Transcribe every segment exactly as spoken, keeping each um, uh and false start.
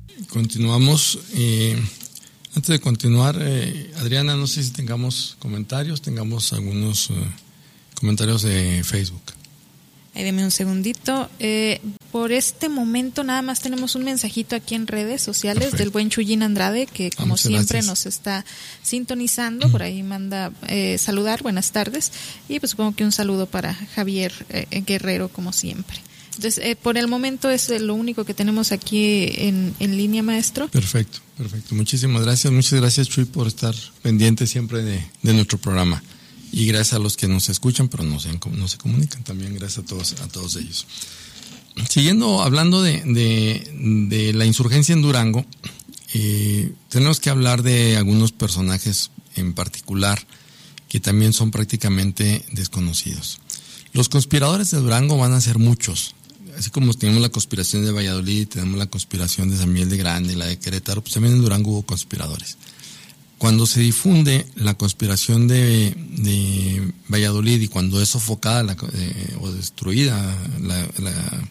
Continuamos. Eh, antes de continuar, eh, Adriana, no sé si tengamos comentarios, tengamos algunos eh, comentarios de Facebook. Ahí deme un segundito. Eh, por este momento nada más tenemos un mensajito aquí en redes sociales. Perfecto. Del buen Chuyín Andrade, que como ah, siempre gracias. Nos está sintonizando. Por ahí manda eh, saludar, buenas tardes. Y pues supongo que un saludo para Javier eh, Guerrero, como siempre. Entonces, eh, por el momento es lo único que tenemos aquí en, en línea, maestro. Perfecto, perfecto. Muchísimas gracias. Muchas gracias, Chuy, por estar pendiente siempre de, de nuestro programa. Y gracias a los que nos escuchan, pero no se, no se comunican. También gracias a todos, a todos ellos. Siguiendo hablando de, de, de la insurgencia en Durango, eh, tenemos que hablar de algunos personajes en particular que también son prácticamente desconocidos. Los conspiradores de Durango van a ser muchos. Así como tenemos la conspiración de Valladolid, tenemos la conspiración de San Miguel de Grande, la de Querétaro, pues también en Durango hubo conspiradores. Cuando se difunde la conspiración de, de Valladolid y cuando es sofocada la, eh, o destruida la, la,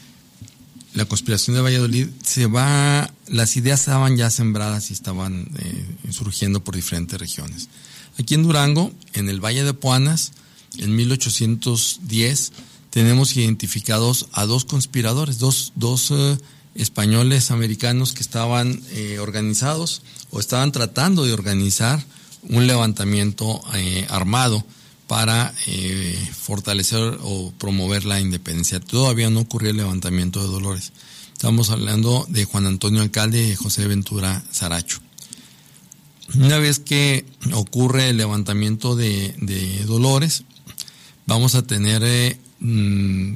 la conspiración de Valladolid, se va, las ideas estaban ya sembradas y estaban eh, surgiendo por diferentes regiones. Aquí en Durango, en el Valle de Puanas, en mil ochocientos diez, tenemos identificados a dos conspiradores, dos, dos eh, españoles americanos que estaban eh, organizados o estaban tratando de organizar un levantamiento eh, armado para eh, fortalecer o promover la independencia. Todavía no ocurrió el levantamiento de Dolores. Estamos hablando de Juan Antonio Alcalde y de José Ventura Saracho. Una vez que ocurre el levantamiento de, de Dolores, vamos a tener eh, mmm,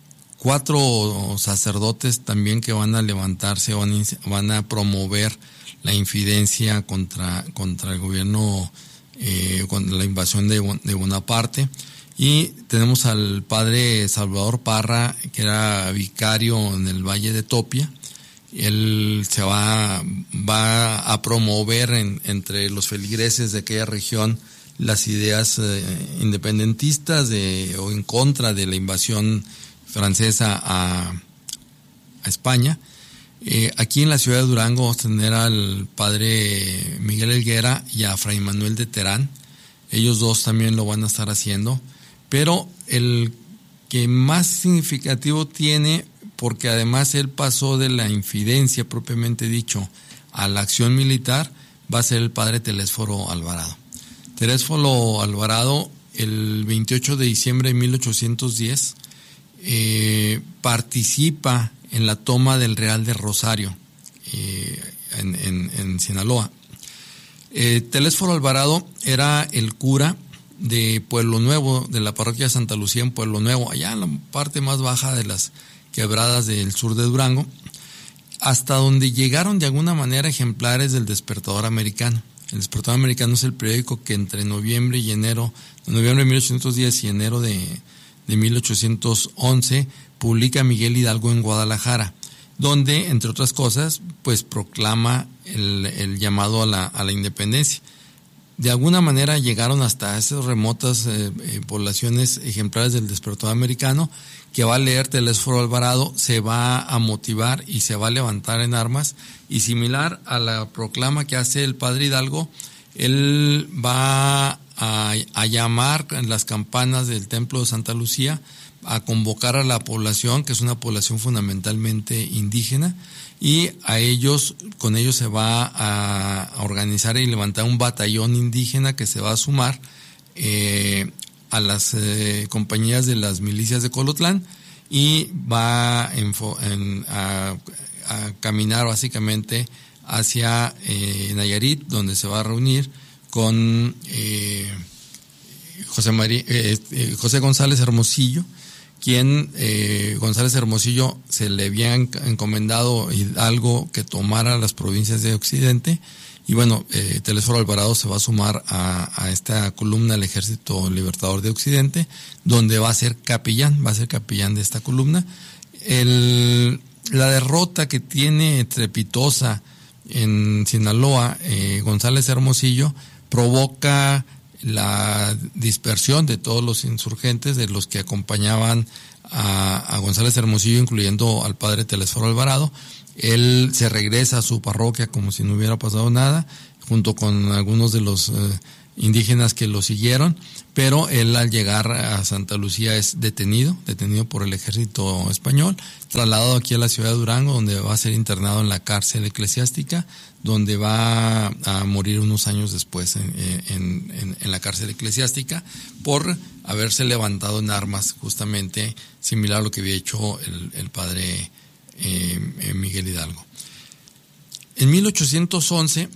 cuatro sacerdotes también que van a levantarse, van a, van a promover la infidencia contra, contra el gobierno, eh, contra la invasión de, de Bonaparte. Y tenemos al padre Salvador Parra, que era vicario en el Valle de Topia. Él se va, va a promover en, entre los feligreses de aquella región las ideas eh, independentistas de, o en contra de la invasión francesa a, a España. Eh, aquí en la ciudad de Durango vamos a tener al padre Miguel Helguera y a Fray Manuel de Terán. Ellos dos también lo van a estar haciendo, pero el que más significativo tiene, porque además él pasó de la infidencia propiamente dicho a la acción militar, va a ser el padre Telésforo Alvarado. Telésforo Alvarado, el veintiocho de diciembre de mil ochocientos diez, eh, participa en la toma del Real de Rosario, eh, en, en, en Sinaloa. Eh, Telésforo Alvarado era el cura de Pueblo Nuevo, de la parroquia de Santa Lucía en Pueblo Nuevo, allá en la parte más baja de las quebradas del sur de Durango, hasta donde llegaron de alguna manera ejemplares del Despertador Americano. El Despertador Americano es el periódico que entre noviembre y enero, noviembre de mil ochocientos diez y enero de, de mil ochocientos once, publica Miguel Hidalgo en Guadalajara, donde, entre otras cosas, pues proclama el, el llamado a la, a la independencia. De alguna manera llegaron hasta esas remotas eh, eh, poblaciones ejemplares del Despertador Americano, que va a leer Telésforo Alvarado, se va a motivar y se va a levantar en armas, y similar a la proclama que hace el padre Hidalgo, él va a, a llamar en las campanas del templo de Santa Lucía, a convocar a la población, que es una población fundamentalmente indígena, y a ellos, con ellos se va a, a organizar y levantar un batallón indígena que se va a sumar eh, a las eh, compañías de las milicias de Colotlán, y va en, en, a, a caminar básicamente hacia eh, Nayarit, donde se va a reunir con eh, José, María, eh, eh, José González Hermosillo, quien eh, González Hermosillo se le había encomendado Hidalgo que tomara las provincias de Occidente, y bueno, eh, Telésforo Alvarado se va a sumar a, a esta columna del Ejército Libertador de Occidente, donde va a ser capellán, va a ser capellán de esta columna. El, la derrota que tiene estrepitosa en Sinaloa, eh, González Hermosillo, provoca la dispersión de todos los insurgentes, de los que acompañaban a, a González Hermosillo, incluyendo al padre Telesforo Alvarado. Él se regresa a su parroquia como si no hubiera pasado nada, junto con algunos de los eh, indígenas que lo siguieron, pero él al llegar a Santa Lucía es detenido, detenido por el ejército español, trasladado aquí a la ciudad de Durango, donde va a ser internado en la cárcel eclesiástica, donde va a morir unos años después en, en, en, en la cárcel eclesiástica por haberse levantado en armas, justamente similar a lo que había hecho el, el padre eh, Miguel Hidalgo. En mil ochocientos once,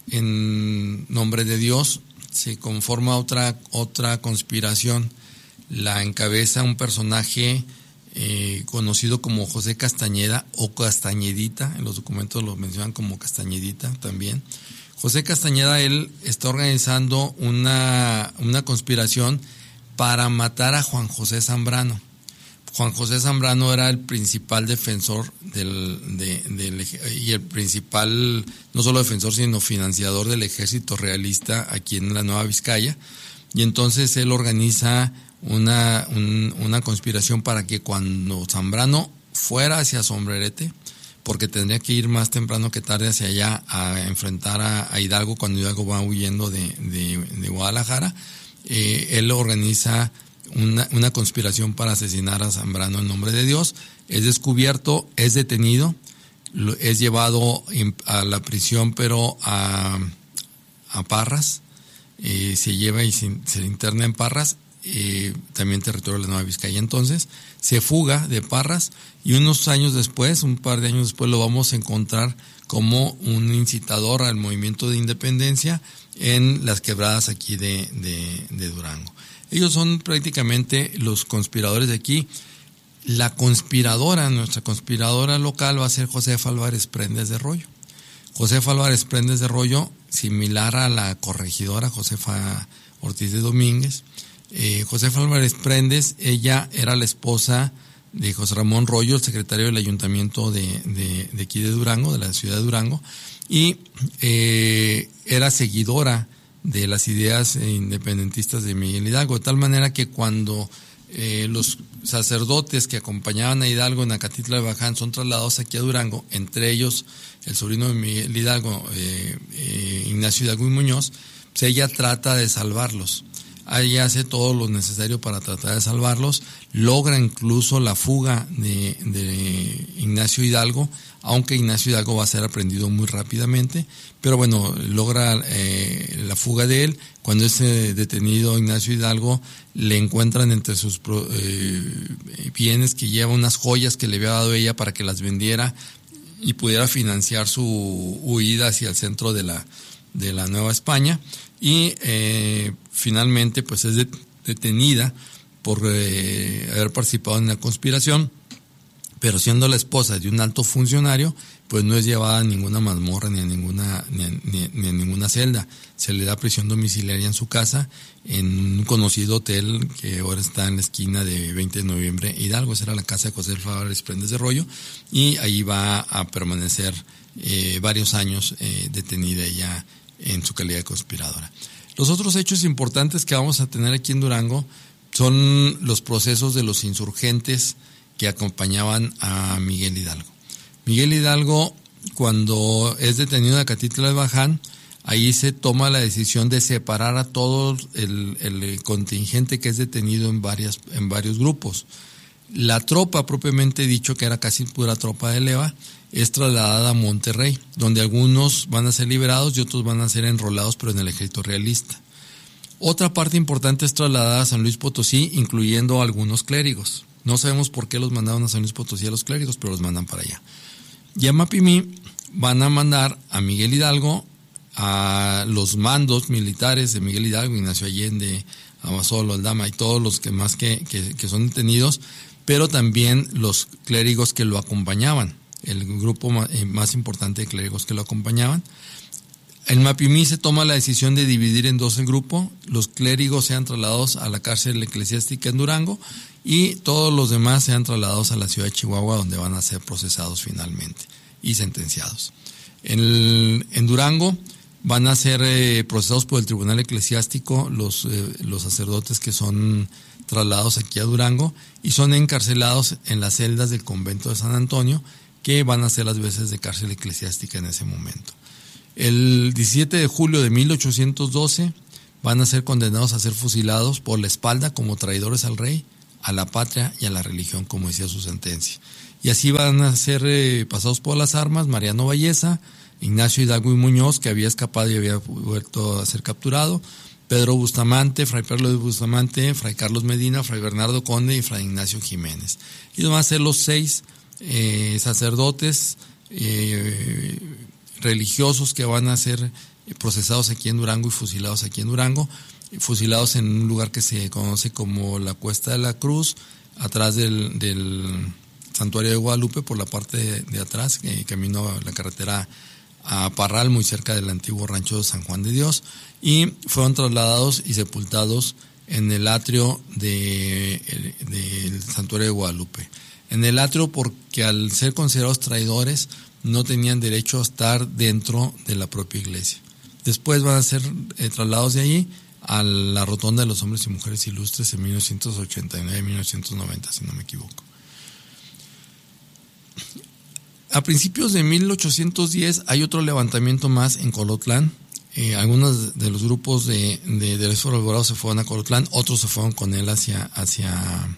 en nombre de Dios, se conforma otra, otra conspiración. La encabeza un personaje eh, conocido como José Castañeda o Castañedita, en los documentos lo mencionan como Castañedita también. José Castañeda, él está organizando una, una conspiración para matar a Juan José Zambrano. Juan José Zambrano era el principal defensor del, de, del, y el principal, no solo defensor, sino financiador del ejército realista aquí en la Nueva Vizcaya. Y entonces él organiza una, un, una conspiración para que cuando Zambrano fuera hacia Sombrerete, porque tendría que ir más temprano que tarde hacia allá a enfrentar a, a Hidalgo cuando Hidalgo va huyendo de, de, de Guadalajara, eh, él organiza Una, una conspiración para asesinar a Zambrano en nombre de Dios. Es descubierto, es detenido, es llevado a la prisión, pero a, a Parras, eh, se lleva y se, se interna en Parras, eh, también territorio de la Nueva Vizcaya. Entonces se fuga de Parras y unos años después, un par de años después, lo vamos a encontrar como un incitador al movimiento de independencia en las quebradas aquí de, de, de Durango. Ellos son prácticamente los conspiradores de aquí. La conspiradora, nuestra conspiradora local va a ser Josefa Álvarez Prendes de Rollo. Josefa Álvarez Prendes de Rollo, similar a la corregidora Josefa Ortiz de Domínguez. Eh, Josefa Álvarez Prendes, ella era la esposa de José Ramón Rollo, el secretario del ayuntamiento de, de, de aquí de Durango, de la ciudad de Durango, y eh, era seguidora de las ideas independentistas de Miguel Hidalgo, de tal manera que cuando eh, los sacerdotes que acompañaban a Hidalgo en Acatitla de Baján son trasladados aquí a Durango, entre ellos el sobrino de Miguel Hidalgo, eh, eh, Ignacio Hidalgo y Muñoz, pues ella trata de salvarlos. Ahí hace todo lo necesario para tratar de salvarlos, logra incluso la fuga de, de Ignacio Hidalgo, aunque Ignacio Hidalgo va a ser aprendido muy rápidamente, pero bueno, logra eh, la fuga de él. Cuando es eh, detenido Ignacio Hidalgo, le encuentran entre sus eh, bienes que lleva unas joyas que le había dado ella para que las vendiera y pudiera financiar su huida hacia el centro de la, de la Nueva España. Y eh, finalmente pues es detenida por eh, haber participado en la conspiración, pero siendo la esposa de un alto funcionario, pues no es llevada a ninguna mazmorra ni a ninguna ni a, ni, ni a ninguna celda. Se le da prisión domiciliaria en su casa, en un conocido hotel que ahora está en la esquina de veinte de noviembre Hidalgo. Esa era la casa de José Álvarez Prendes de Rollo, y ahí va a permanecer eh, varios años eh, detenida ella en su calidad de conspiradora. Los otros hechos importantes que vamos a tener aquí en Durango son los procesos de los insurgentes que acompañaban a Miguel Hidalgo. Miguel Hidalgo, cuando es detenido en Acatitla de Baján, ahí se toma la decisión de separar a todo el, el contingente que es detenido en varias, en varios grupos. La tropa, propiamente dicho, que era casi pura tropa de leva, es trasladada a Monterrey, donde algunos van a ser liberados y otros van a ser enrolados, pero en el ejército realista. Otra parte importante es trasladada a San Luis Potosí, incluyendo algunos clérigos. No sabemos por qué los mandaron a San Luis Potosí a los clérigos, pero los mandan para allá. Y a Mapimí van a mandar a Miguel Hidalgo, a los mandos militares de Miguel Hidalgo, Ignacio Allende, Abasolo, Aldama y todos los que más que, que, que son detenidos, pero también los clérigos que lo acompañaban, el grupo más importante de clérigos que lo acompañaban. En Mapimí se toma la decisión de dividir en dos el grupo, los clérigos sean trasladados a la cárcel eclesiástica en Durango y todos los demás sean trasladados a la ciudad de Chihuahua, donde van a ser procesados finalmente y sentenciados. En, el, en Durango van a ser eh, procesados por el Tribunal Eclesiástico los, eh, los sacerdotes que son trasladados aquí a Durango y son encarcelados en las celdas del convento de San Antonio, que van a ser las veces de cárcel eclesiástica en ese momento. El diecisiete de julio de mil ochocientos doce van a ser condenados a ser fusilados por la espalda como traidores al rey, a la patria y a la religión, como decía su sentencia. Y así van a ser eh, pasados por las armas Mariano Valleza, Ignacio Hidalgo y Muñoz, que había escapado y había vuelto a ser capturado, Pedro Bustamante, Fray Pedro de Bustamante, Fray Carlos Medina, Fray Bernardo Conde y Fray Ignacio Jiménez. Y van a ser los seis eh, sacerdotes eh, religiosos que van a ser procesados aquí en Durango y fusilados aquí en Durango, fusilados en un lugar que se conoce como la Cuesta de la Cruz, atrás del, del Santuario de Guadalupe, por la parte de, de atrás, eh, camino a la carretera a Parral, muy cerca del antiguo rancho de San Juan de Dios, y fueron trasladados y sepultados en el atrio de, del Santuario de Guadalupe. En el atrio porque al ser considerados traidores no tenían derecho a estar dentro de la propia iglesia. Después van a ser eh, trasladados de allí a la Rotonda de los Hombres y Mujeres Ilustres en mil novecientos ochenta y nueve y mil novecientos noventa, si no me equivoco. A principios de mil ochocientos diez hay otro levantamiento más en Colotlán. Eh, algunos de los grupos de, de Derecho Alborado se fueron a Colotlán, otros se fueron con él hacia, hacia,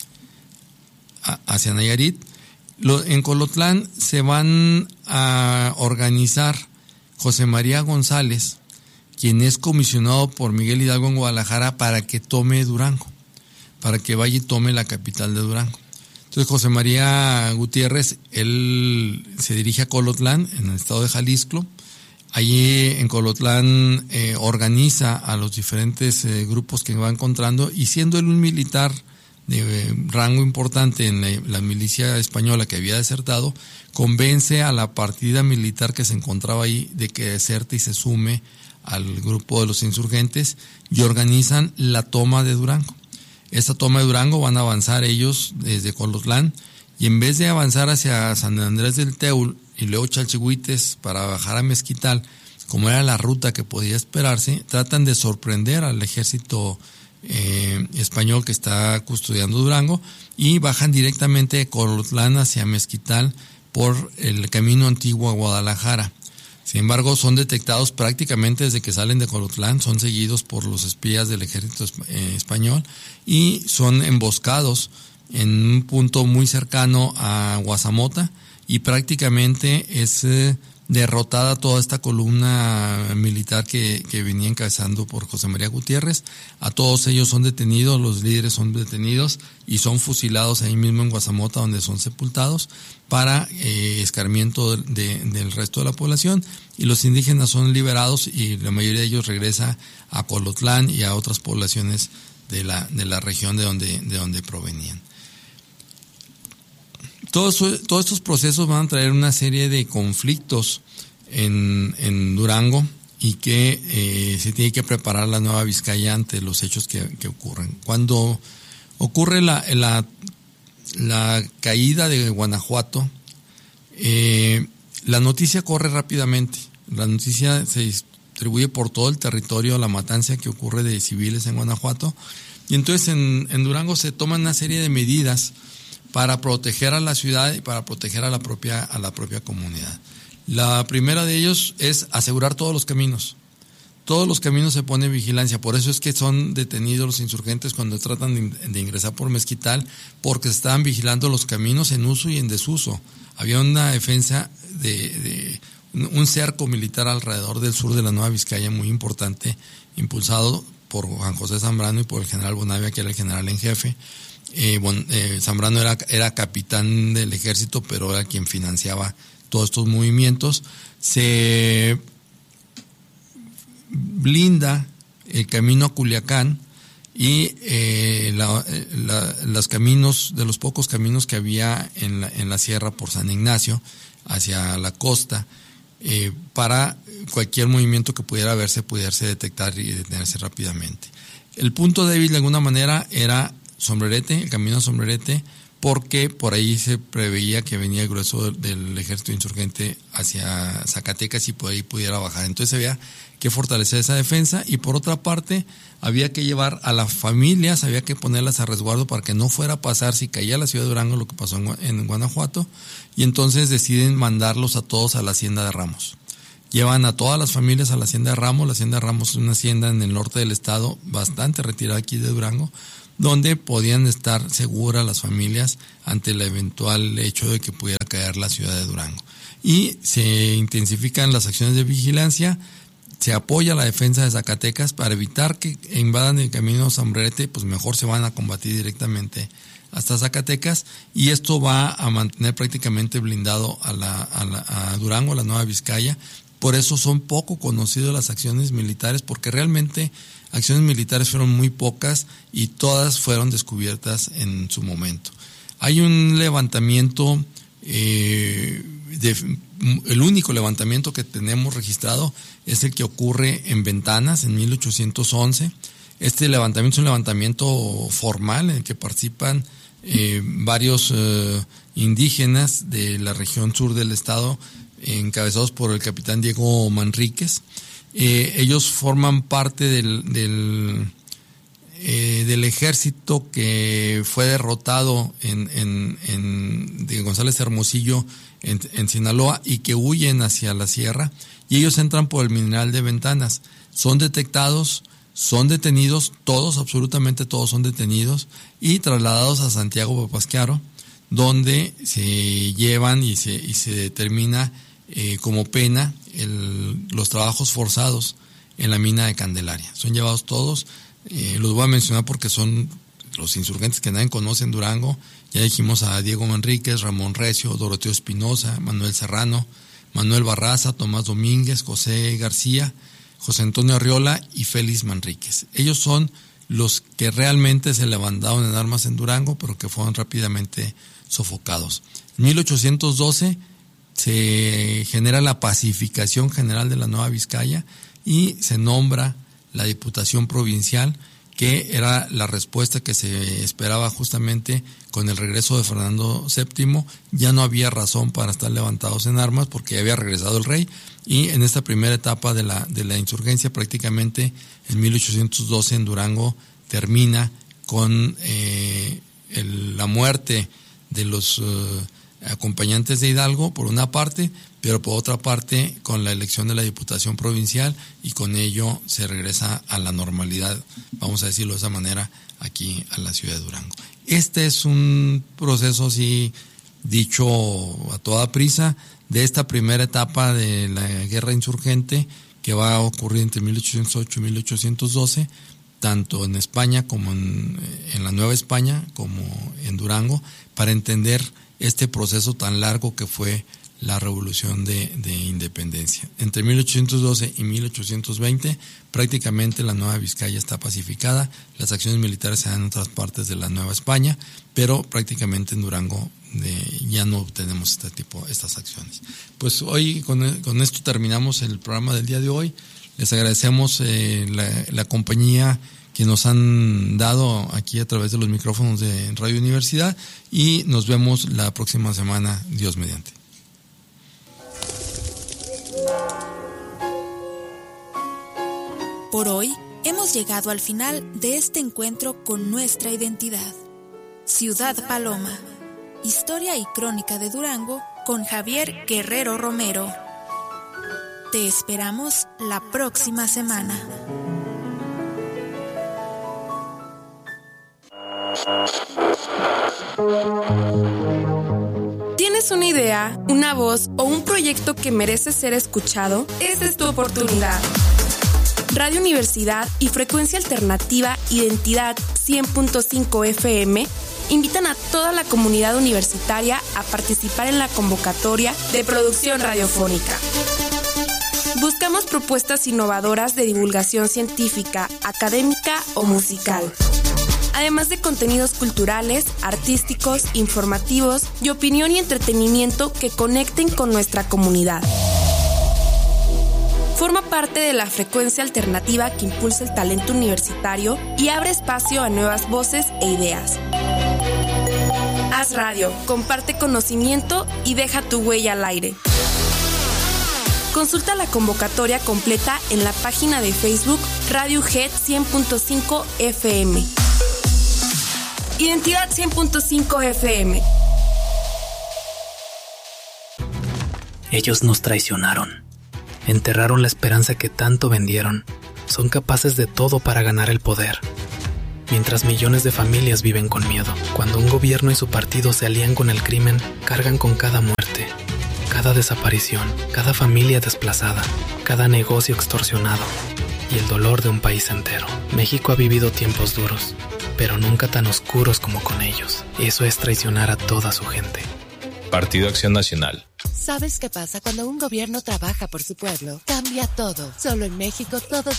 hacia Nayarit. Lo, en Colotlán se van a organizar José María González, quien es comisionado por Miguel Hidalgo en Guadalajara para que tome Durango, para que vaya y tome la capital de Durango. Entonces José María Gutiérrez, él se dirige a Colotlán, en el estado de Jalisco. Allí en Colotlán eh, organiza a los diferentes eh, grupos que va encontrando, y siendo él un militar de eh, rango importante en la, la milicia española que había desertado, convence a la partida militar que se encontraba ahí de que deserte y se sume al grupo de los insurgentes, y organizan la toma de Durango. Esta toma de Durango van a avanzar ellos desde Colotlán, y en vez de avanzar hacia San Andrés del Teul y luego Chalchihuites para bajar a Mezquital, como era la ruta que podía esperarse, tratan de sorprender al ejército eh, español que está custodiando Durango, y bajan directamente de Colotlán hacia Mezquital por el camino antiguo a Guadalajara. Sin embargo, son detectados prácticamente desde que salen de Colotlán, son seguidos por los espías del ejército eh, español, y son emboscados en un punto muy cercano a Guazamota, y prácticamente es eh, derrotada toda esta columna militar que, que venía encabezando por José María Gutiérrez. A todos ellos son detenidos, los líderes son detenidos y son fusilados ahí mismo en Guazamota, donde son sepultados para eh, escarmiento de, de, del resto de la población, y los indígenas son liberados y la mayoría de ellos regresa a Colotlán y a otras poblaciones de la, de la región de donde, de donde provenían. Todos, todos estos procesos van a traer una serie de conflictos en, en Durango, y que eh, se tiene que preparar la Nueva Vizcaya ante los hechos que, que ocurren. Cuando ocurre la, la, la caída de Guanajuato, eh, la noticia corre rápidamente. La noticia se distribuye por todo el territorio, la matanza que ocurre de civiles en Guanajuato, y entonces en, en Durango se toman una serie de medidas para proteger a la ciudad y para proteger a la propia, a la propia comunidad. La primera de ellos es asegurar todos los caminos. Todos los caminos se pone vigilancia, por eso es que son detenidos los insurgentes cuando tratan de, de ingresar por Mezquital, porque estaban vigilando los caminos en uso y en desuso. Había una defensa de, de un cerco militar alrededor del sur de la Nueva Vizcaya muy importante, impulsado por Juan José Zambrano y por el general Bonavia, que era el general en jefe. Eh, bon, eh, Zambrano era, era capitán del ejército, pero era quien financiaba todos estos movimientos. Se blinda el camino a Culiacán y eh, la, la, los caminos, de los pocos caminos que había en la, en la sierra por San Ignacio hacia la costa, eh, para cualquier movimiento que pudiera verse, pudiese detectar y detenerse rápidamente. El punto débil de alguna manera era Sombrerete, el camino a Sombrerete, porque por ahí se preveía que venía el grueso del ejército insurgente hacia Zacatecas y por ahí pudiera bajar. Entonces había que fortalecer esa defensa, y por otra parte había que llevar a las familias, había que ponerlas a resguardo para que no fuera a pasar si caía la ciudad de Durango lo que pasó en, en Guanajuato, y entonces deciden mandarlos a todos a la Hacienda de Ramos. Llevan a todas las familias a la Hacienda de Ramos. La Hacienda de Ramos es una hacienda en el norte del estado, bastante retirada aquí de Durango, donde podían estar seguras las familias ante el eventual hecho de que pudiera caer la ciudad de Durango. Y se intensifican las acciones de vigilancia, se apoya la defensa de Zacatecas para evitar que invadan el camino Sombrerete, pues mejor se van a combatir directamente hasta Zacatecas, y esto va a mantener prácticamente blindado a, la, a, la, a Durango, a la Nueva Vizcaya. Por eso son poco conocidas las acciones militares, porque realmente acciones militares fueron muy pocas y todas fueron descubiertas en su momento. Hay un levantamiento, eh, de, el único levantamiento que tenemos registrado es el que ocurre en Ventanas en mil ochocientos once. Este levantamiento es un levantamiento formal en el que participan eh, varios eh, indígenas de la región sur del estado, encabezados por el capitán Diego Manríquez. Eh, ellos forman parte del del, eh, del ejército que fue derrotado en, en, en de González Hermosillo en, en Sinaloa, y que huyen hacia la sierra, y ellos entran por el mineral de Ventanas. Son detectados, son detenidos, todos, absolutamente todos son detenidos y trasladados a Santiago Papasquiaro, donde se llevan y se, y se determina Eh, como pena el, los trabajos forzados en la mina de Candelaria. Son llevados todos, eh, los voy a mencionar porque son los insurgentes que nadie conoce en Durango. Ya dijimos a Diego Manríquez, Ramón Recio, Doroteo Espinosa, Manuel Serrano, Manuel Barraza, Tomás Domínguez, José García, José Antonio Arriola y Félix Manríquez. Ellos son los que realmente se levantaron en armas en Durango, pero que fueron rápidamente sofocados. En mil ochocientos doce se genera la pacificación general de la Nueva Vizcaya y se nombra la Diputación Provincial, que era la respuesta que se esperaba justamente con el regreso de Fernando séptimo. Ya no había razón para estar levantados en armas porque ya había regresado el rey, y en esta primera etapa de la, de la insurgencia, prácticamente en mil ochocientos doce en Durango termina con eh, el, la muerte de los uh, acompañantes de Hidalgo por una parte, pero por otra parte con la elección de la Diputación Provincial, y con ello se regresa a la normalidad, vamos a decirlo de esa manera, aquí a la ciudad de Durango. Este es un proceso, sí, dicho a toda prisa, de esta primera etapa de la guerra insurgente que va a ocurrir entre mil ochocientos ocho y mil ochocientos doce, tanto en España como en, en la Nueva España, como en Durango, para entender este proceso tan largo que fue la revolución de, de independencia. Entre mil ochocientos doce y mil ochocientos veinte, prácticamente la Nueva Vizcaya está pacificada, las acciones militares se dan en otras partes de la Nueva España, pero prácticamente en Durango de, ya no tenemos este tipo, estas acciones. Pues hoy con, con esto terminamos el programa del día de hoy. Les agradecemos eh, la, la compañía que nos han dado aquí a través de los micrófonos de Radio Universidad, y nos vemos la próxima semana, Dios mediante. Por hoy hemos llegado al final de este encuentro con nuestra identidad. Ciudad Paloma, historia y crónica de Durango con Javier Guerrero Romero. Te esperamos la próxima semana. ¿Tienes una idea, una voz o un proyecto que merece ser escuchado? Esta es tu oportunidad. Radio Universidad y Frecuencia Alternativa Identidad cien punto cinco F M invitan a toda la comunidad universitaria a participar en la convocatoria de producción radiofónica. Buscamos propuestas innovadoras de divulgación científica, académica o musical, además de contenidos culturales, artísticos, informativos y opinión y entretenimiento que conecten con nuestra comunidad. Forma parte de la frecuencia alternativa que impulsa el talento universitario y abre espacio a nuevas voces e ideas. Haz radio, comparte conocimiento y deja tu huella al aire. Consulta la convocatoria completa en la página de Facebook Radio G E D cien punto cinco F M. Identidad cien punto cinco F M. Ellos nos traicionaron. Enterraron la esperanza que tanto vendieron. Son capaces de todo para ganar el poder. Mientras millones de familias viven con miedo. Cuando un gobierno y su partido se alían con el crimen, cargan con cada muerte, cada desaparición, cada familia desplazada, cada negocio extorsionado y el dolor de un país entero. México ha vivido tiempos duros, pero nunca tan oscuros como con ellos. Eso es traicionar a toda su gente. Partido Acción Nacional. ¿Sabes qué pasa cuando un gobierno trabaja por su pueblo? Cambia todo. Solo en México todos